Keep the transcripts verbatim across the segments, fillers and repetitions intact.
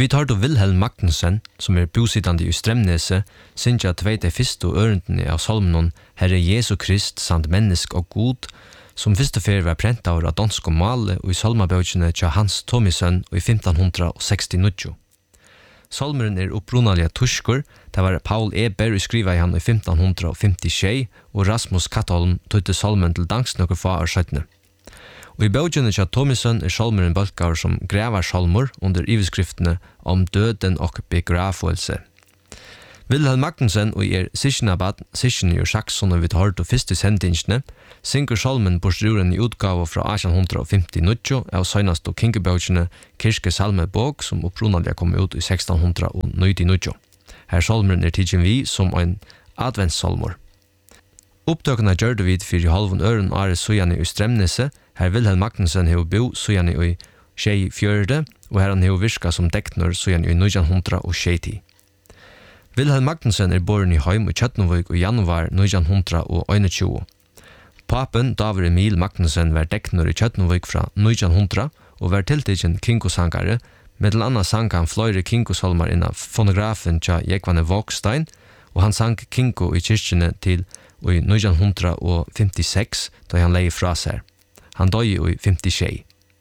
Vi tar då Wilhelm Magnussen, som er bosittande i Stremnese, synja tveite fyrste ørendene av salmen Herre Jesu Krist samt mennesk og god, som første fer var prenta av dansk og male og i salmabøkene til Hans Thomisen i femten sekstini. Salmeren er opprunalige turskur, det var Paul Eber skriva i han i femten femtisju, og Rasmus Kattholm tøyte salmen til dansk noen få år søttene. Og i bøkene til Thomisen er salmeren balkar som grevar salmer under iveskriftene om døden og begravelse. Wilhelm Magnussen og er Sishnabad, Sishin i Saxon og vi tar til første sendingene, synger salmen borstruren i utgave fra atten femtini av søgnast og kingebøkene Kirke Salmebok som opprunalige kom ut i seksten nittini. Her salmeren er tidsen vi som en adventssalmer. Opptøkene gjør det vid fire halven øren året søgjene i Stremnese, her Wilhelm Magnussen har bo søgjene i Skjei Fjørde, og her han har virka som deknor søgjene i nitton og tjei. Wilhelm Magnussen er boren i Heim i Kjøtnevøk i januar nitton og einogtjúgu. Papen David Emil Magnussen var deknor i Kjøtnevøk fra nitton hundre og var tiltidgen kinkosangare, med til anna sang han fløyre kinkosalmar innan fonografen tja Jekvane Vågstein, og han sang kinko i kyrkjene til i nitton femtiseks, da han leie fra seg. Han døy i femtisju.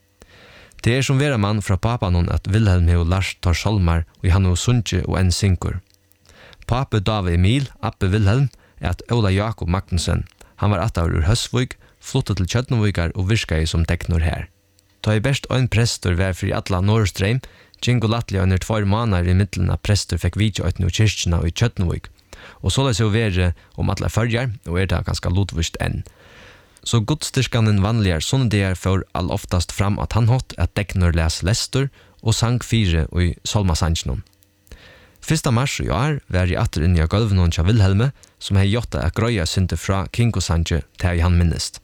Det er som vera mann fra papanon at Wilhelm heo lars tar salmar, og han heo sunge og en synkur. Pape David Emil, Appe Wilhelm, er at Ola Jakob Magnussen. Han var attaur ur Høsvøk, flottet til Kjøtnevøkar og virka som teknor her. Da er best ein prestor var fri atla Norrstreim, Jingo Latli under tvær månader i middelen av prestor fikk vidja ut no kyrkjena i Kjøtnevøk. Og så lese jo være om atla følger, og er det ganske lotvist enn. Så godstyrskanen vanligar sånne der for all oftast fram at han hatt at teknor les lester og sang fire i salmasangenon. Fyrsta mars i år var jeg atter inn i gulvnån til Wilhelme, som har gjort at grøya synte fra Kinkosange til han minnest.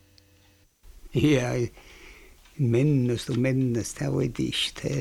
Ja, minnest og minnest, det var det ikke.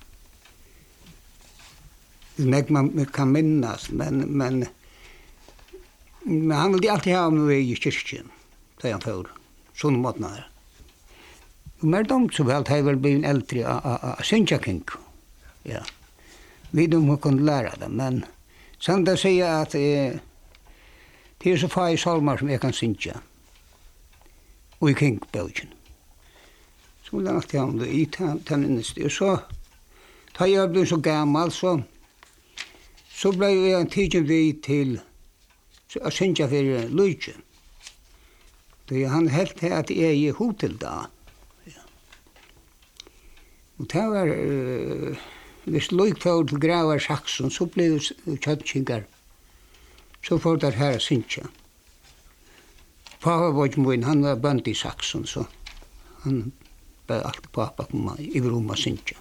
Det man kan minnas, men, men, men han ville alltid ha med i kyrkjen, da han får, sånne måten her. Men de så vel, har vel blivit äldre av synja kinko, ja. Vi de kunde lära det, men sen det säger jag att eh, det är så få salmar som jag kan synja. Och i kinkbögen. Så vill jag alltid ha det i tänninnesty. Och så, då jag blev så gammal så, så blev jag en tidsen vid till att synja för Lujtjen. Då han helt här att jag är hotel då. Ja. Och det var... Uh, Hvis Luik får til gravar Saxon, så blir det kjøttkingar. Så får det her synsja. Pappa var ikke min, han var bønd i Saxon, så han bør alltid pappa komme i rom og synsja.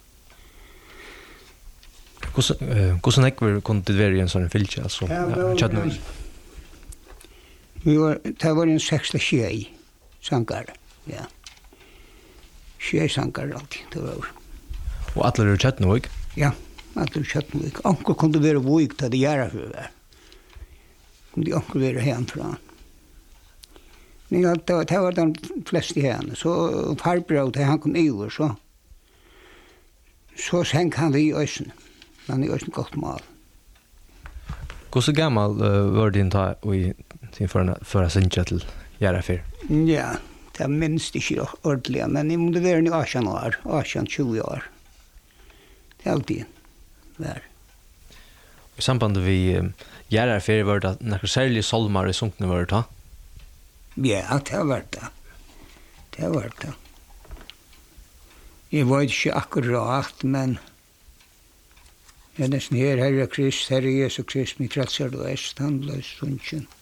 Hvordan ekver kunne det være i en sånn fylke? Det var en seksla tjei sangar, ja. Tjei sangar alltid, det var. Og atler er Kjøtnevøk? Ja, atler er Kjøtnevøk. Anker kunne være vøyk til det gjerne for det. Kunne anker være hjemmefra. Men ja, det, det var de fleste hjemme. Så farbror til han kom over, så så senk han det i øysen. Han er øysen godt mal. Hvordan gammal uh, var din ta i sin føra synsja til Gjærafyr? Ja, det er minst ikke ordentlig, men jeg måtte være i atten år, atten tjue år. Det er alltid vær. I samband vi um, Gjærafyr var det noen særlige solmar i sunkene var det ta? Ja, det har vært det. Det har vært det. Jeg vet ikke akkurat, men jeg er nesten her, Herre Krist, Herre Jesu Krist, min trelser og est, han ble sunnkjent.